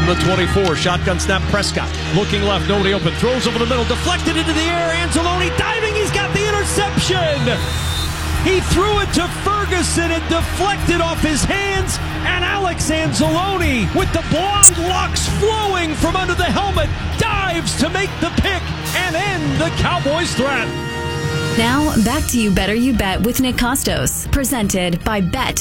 from the 24. Shotgun snap, Prescott. Looking left, nobody open. Throws over the middle, deflected into the air. Anzalone diving, he's got the interception. He threw it to Ferguson and deflected off his hands. And Alex Anzalone, with the blonde locks flowing from under the helmet, dives to make the pick and end the Cowboys' threat. Now, back to You Better You Bet with Nick Costos, presented by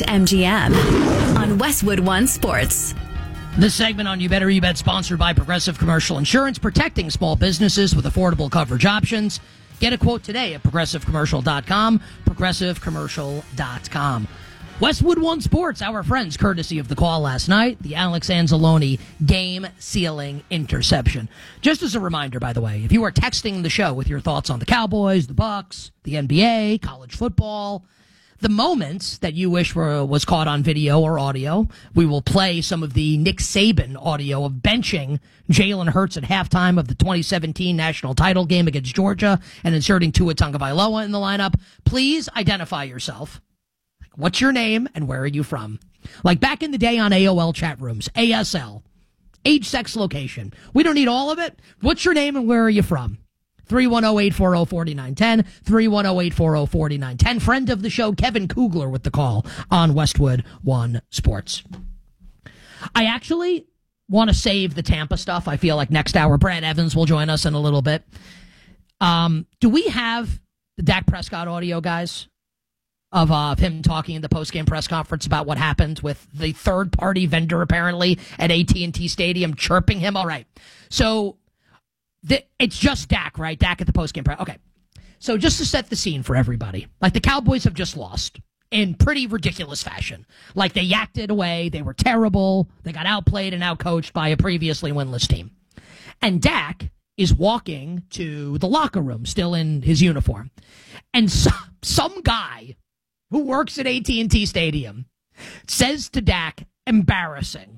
BetMGM on Westwood One Sports. This segment on You Better You Bet sponsored by Progressive Commercial Insurance, protecting small businesses with affordable coverage options. Get a quote today at progressivecommercial.com, progressivecommercial.com. Westwood One Sports, our friends, courtesy of the call last night, the Alex Anzalone game-sealing interception. Just as a reminder, by the way, if you are texting the show with your thoughts on the Cowboys, the Bucks, the NBA, college football, the moments that you wish was caught on video or audio, we will play some of the Nick Saban audio of benching Jalen Hurts at halftime of the 2017 national title game against Georgia and inserting Tua Tagovailoa in the lineup. Please identify yourself. What's your name and where are you from? Like back in the day on AOL chat rooms, ASL, age, sex, location. We don't need all of it. What's your name and where are you from? 310-840-4910, 310-840-4910. Friend of the show, Kevin Kugler with the call on Westwood One Sports. I actually want to save the Tampa stuff. I feel like next hour, Brad Evans will join us in a little bit. Do we have the Dak Prescott audio, guys? Of him talking in the post-game press conference about what happened with the third-party vendor, apparently, at AT&T Stadium, chirping him. All right. So it's just Dak, right? Dak at the post-game press. Okay. So just to set the scene for everybody, like the Cowboys have just lost in pretty ridiculous fashion. Like they yacked it away. They were terrible. They got outplayed and outcoached by a previously winless team. And Dak is walking to the locker room, still in his uniform. And some guy who works at AT&T Stadium says to Dak, embarrassing.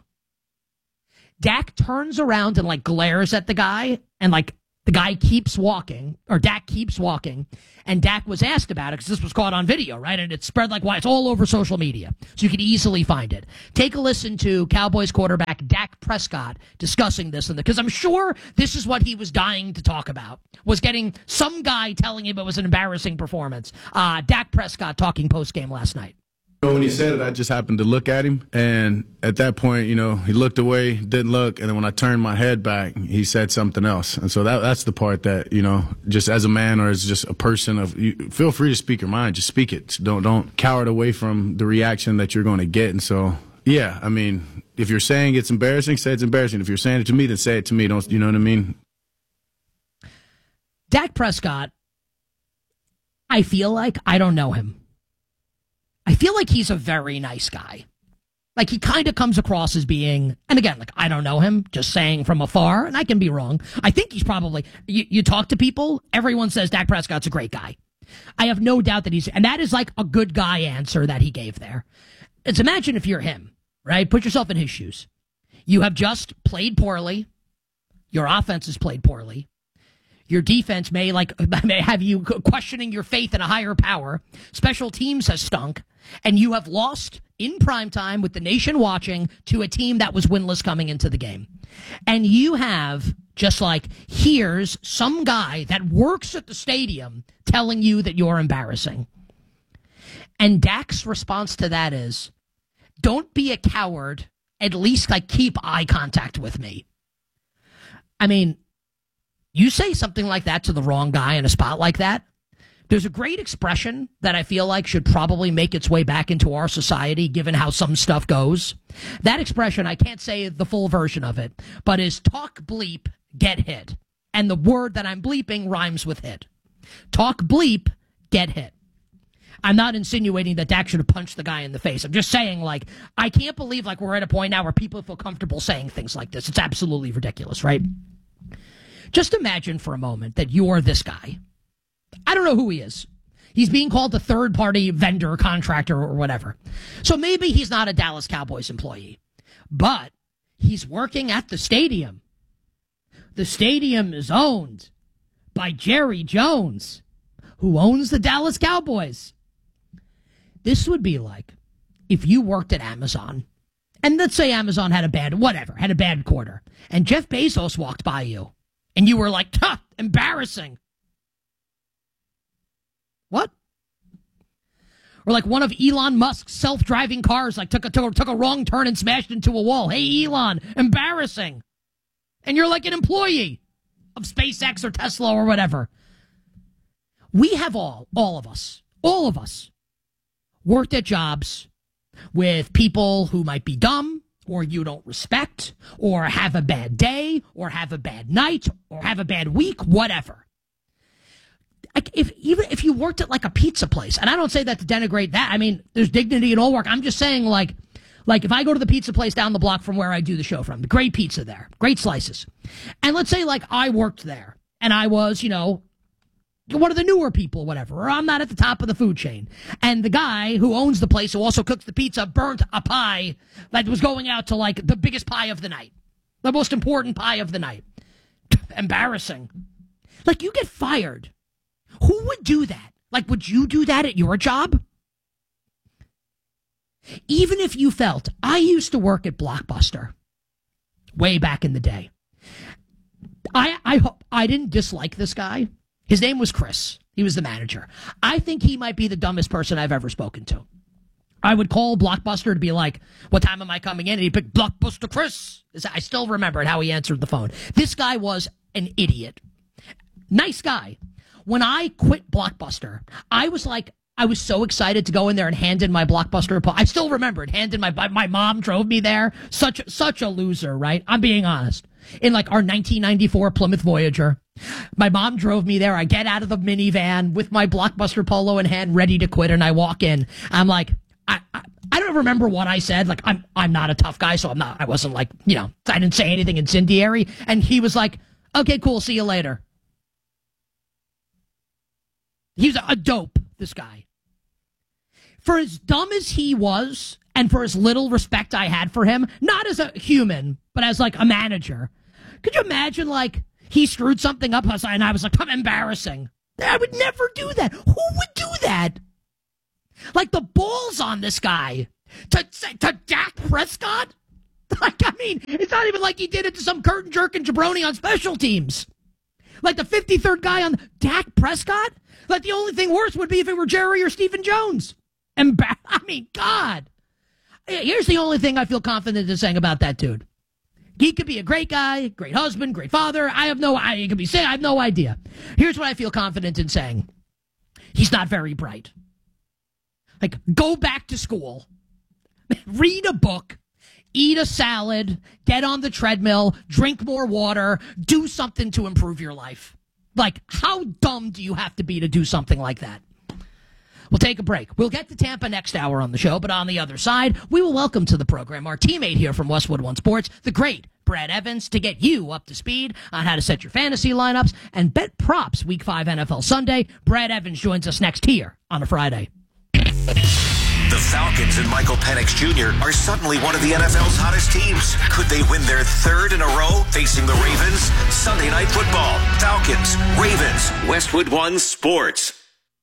Dak turns around and glares at the guy, and the guy keeps walking, or Dak keeps walking, and Dak was asked about it because this was caught on video, right? And it spread like why it's all over social media, so you could easily find it. Take a listen to Cowboys quarterback Dak Prescott discussing this, because I'm sure this is what he was dying to talk about, was getting some guy telling him it was an embarrassing performance. Dak Prescott talking post-game last night. When he said it, I just happened to look at him, and at that point, he looked away, didn't look, and then when I turned my head back, he said something else. And so that's the part that, just as a man or as just a person, feel free to speak your mind, just speak it. Don't cower it away from the reaction that you're going to get. And so, yeah, I mean, if you're saying it's embarrassing, say it's embarrassing. If you're saying it to me, then say it to me. Don't, you know what I mean? Dak Prescott, I feel like I don't know him. I feel like he's a very nice guy. Like, he kind of comes across as being, and again, I don't know him, just saying from afar, and I can be wrong. I think he's probably, you talk to people, everyone says Dak Prescott's a great guy. I have no doubt that and that is a good guy answer that he gave there. It's imagine if you're him, right? Put yourself in his shoes. You have just played poorly. Your offense has played poorly. Your defense may have you questioning your faith in a higher power. Special teams has stunk. And you have lost in primetime with the nation watching to a team that was winless coming into the game. And you have just here's some guy that works at the stadium telling you that you're embarrassing. And Dak's response to that is, don't be a coward. At least keep eye contact with me. I mean, you say something like that to the wrong guy in a spot like that, there's a great expression that I feel like should probably make its way back into our society, given how some stuff goes. That expression, I can't say the full version of it, but is talk bleep, get hit. And the word that I'm bleeping rhymes with hit. Talk bleep, get hit. I'm not insinuating that Dak should have punched the guy in the face. I'm just saying, I can't believe we're at a point now where people feel comfortable saying things like this. It's absolutely ridiculous, right? Just imagine for a moment that you're this guy. I don't know who he is. He's being called a third-party vendor, contractor, or whatever. So maybe he's not a Dallas Cowboys employee, but he's working at the stadium. The stadium is owned by Jerry Jones, who owns the Dallas Cowboys. This would be like if you worked at Amazon And let's say Amazon had a bad quarter, and Jeff Bezos walked by you, and you were like, "Huh, embarrassing." What? Or like one of Elon Musk's self-driving cars, like took a wrong turn and smashed into a wall. Hey, Elon, embarrassing. And you're like an employee of SpaceX or Tesla or whatever. We have all of us, worked at jobs with people who might be dumb, or you don't respect, or have a bad day, or have a bad night, or have a bad week, whatever. Like even if you worked at like a pizza place, and I don't say that to denigrate that. I mean, there's dignity in all work. I'm just saying like if I go to the pizza place down the block from where I do the show from, the great pizza there, great slices. And let's say like I worked there and I was, one of the newer people, whatever, or I'm not at the top of the food chain. And the guy who owns the place, who also cooks the pizza, burnt a pie that was going out to like the biggest pie of the night, the most important pie of the night. Embarrassing. Like, you get fired. Who would do that? Like, would you do that at your job? Even if you felt, I used to work at Blockbuster way back in the day. I didn't dislike this guy. His name was Chris. He was the manager. I think he might be the dumbest person I've ever spoken to. I would call Blockbuster to be like, what time am I coming in? And he'd pick Blockbuster Chris. I still remember how he answered the phone. This guy was an idiot. Nice guy. When I quit Blockbuster, I was so excited to go in there and hand in my Blockbuster. I still remember it. My mom drove me there. Such a loser, right? I'm being honest. In like our 1994 Plymouth Voyager, my mom drove me there. I get out of the minivan with my Blockbuster polo in hand, ready to quit, and I walk in. I'm like, I don't remember what I said. Like, I'm not a tough guy, so I wasn't like, I didn't say anything incendiary. And he was like, okay, cool, see you later. He was a dope, this guy. For as dumb as he was, and for as little respect I had for him, not as a human, but as like a manager, could you imagine like he screwed something up and I was like, I'm embarrassing. I would never do that. Who would do that? Like, the balls on this guy to Dak Prescott? Like, I mean, it's not even like he did it to some curtain jerk and jabroni on special teams. Like the 53rd guy on Dak Prescott? Like, the only thing worse would be if it were Jerry or Stephen Jones. I mean, God. Here's the only thing I feel confident in saying about that dude. He could be a great guy, great husband, great father. He could be sick. I have no idea. Here's what I feel confident in saying. He's not very bright. Like, go back to school, read a book, eat a salad, get on the treadmill, drink more water, do something to improve your life. Like, how dumb do you have to be to do something like that? We'll take a break. We'll get to Tampa next hour on the show, but on the other side, we will welcome to the program our teammate here from Westwood One Sports, the great Brad Evans, to get you up to speed on how to set your fantasy lineups and bet props Week 5 NFL Sunday. Brad Evans joins us next here on a Friday. The Falcons and Michael Penix Jr. are suddenly one of the NFL's hottest teams. Could they win their third in a row facing the Ravens? Sunday Night Football. Falcons, Ravens, Westwood One Sports.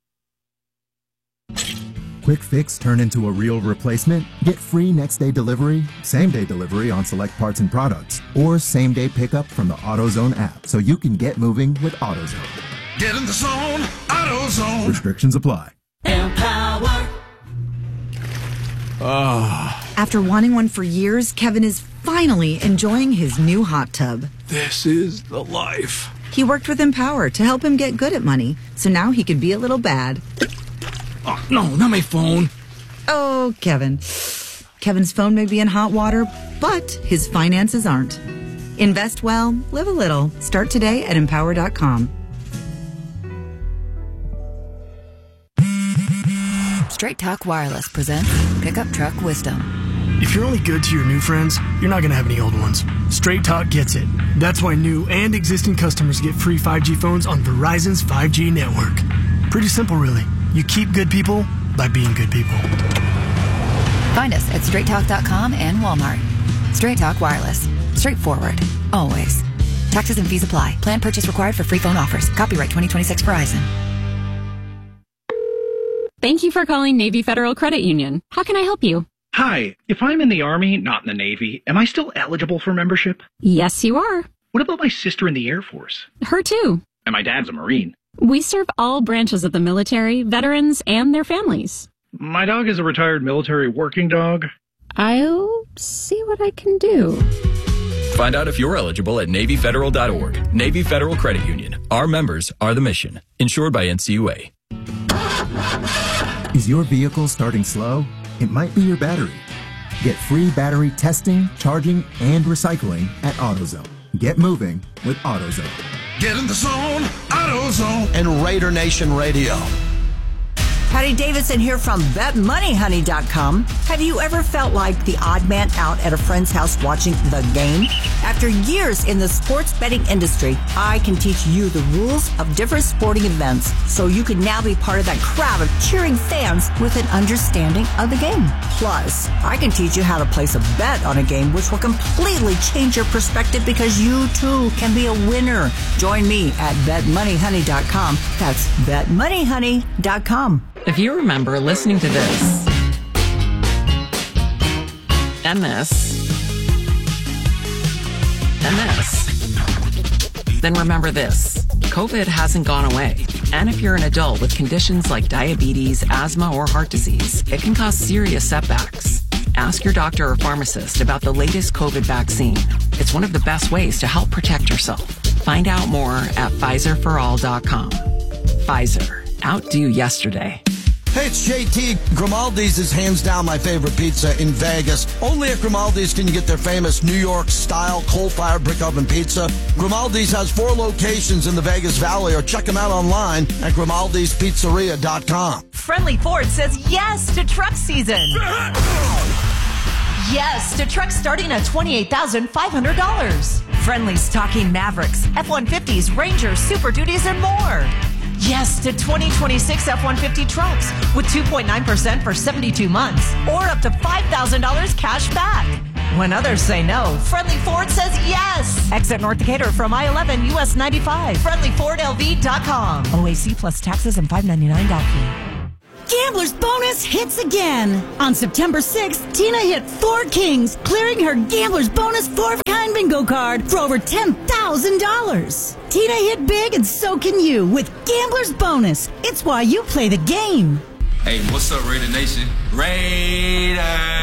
Quick fix turn into a real replacement? Get free next-day delivery, same-day delivery on select parts and products, or same-day pickup from the AutoZone app so you can get moving with AutoZone. Get in the zone, AutoZone. Restrictions apply. Empower. After wanting one for years, Kevin is finally enjoying his new hot tub. This is the life. He worked with Empower to help him get good at money, so now he can be a little bad. Oh, no, not my phone. Oh, Kevin. Kevin's phone may be in hot water, but his finances aren't. Invest well, live a little. Start today at Empower.com. Straight Talk Wireless presents Pickup Truck Wisdom. If you're only good to your new friends, you're not going to have any old ones. Straight Talk gets it. That's why new and existing customers get free 5G phones on Verizon's 5G network. Pretty simple, really. You keep good people by being good people. Find us at straighttalk.com and Walmart. Straight Talk Wireless. Straightforward. Always. Taxes and fees apply. Plan purchase required for free phone offers. Copyright 2026 Verizon. Thank you for calling Navy Federal Credit Union. How can I help you? Hi, if I'm in the Army, not in the Navy, am I still eligible for membership? Yes, you are. What about my sister in the Air Force? Her too. And my dad's a Marine. We serve all branches of the military, veterans, and their families. My dog is a retired military working dog. I'll see what I can do. Find out if you're eligible at NavyFederal.org. Navy Federal Credit Union. Our members are the mission. Insured by NCUA. Is your vehicle starting slow? It might be your battery. Get free battery testing, charging, and recycling at AutoZone. Get moving with AutoZone. Get in the zone, AutoZone. And Raider Nation Radio. Patty Davidson here from BetMoneyHoney.com. Have you ever felt like the odd man out at a friend's house watching the game? After years in the sports betting industry, I can teach you the rules of different sporting events so you can now be part of that crowd of cheering fans with an understanding of the game. Plus, I can teach you how to place a bet on a game which will completely change your perspective because you too can be a winner. Join me at BetMoneyHoney.com. That's BetMoneyHoney.com. If you remember listening to this, and this, and this, then remember this. COVID hasn't gone away. And if you're an adult with conditions like diabetes, asthma, or heart disease, it can cause serious setbacks. Ask your doctor or pharmacist about the latest COVID vaccine. It's one of the best ways to help protect yourself. Find out more at PfizerForAll.com. Pfizer. Outdo yesterday. Hey, it's JT. Grimaldi's is hands down my favorite pizza in Vegas. Only at Grimaldi's can you get their famous New York-style coal-fired brick oven pizza. Grimaldi's has 4 locations in the Vegas Valley, or check them out online at Grimaldi'sPizzeria.com. Friendly Ford says yes to truck season. Yes to trucks starting at $28,500. Friendly's talking Mavericks, F-150s, Rangers, Super Duties, and more. Yes to 2026 F-150 trucks with 2.9% for 72 months or up to $5,000 cash back. When others say no, Friendly Ford says yes. Exit North Decatur from I-11 US 95. FriendlyFordLV.com. OAC plus taxes and $5.99 down fee. Gambler's Bonus hits again. On September 6th, Tina hit 4 kings, clearing her Gambler's Bonus 4-of-a-kind bingo card for over $10,000. Tina hit big, and so can you with Gambler's Bonus. It's why you play the game. Hey, what's up, Raider Nation? Raiders!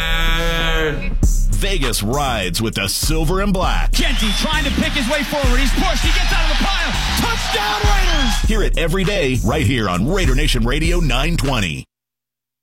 Vegas rides with the silver and black. Genty trying to pick his way forward. He's pushed. He gets out of the pile. Touchdown, Raiders! Hear it every day right here on Raider Nation Radio 920.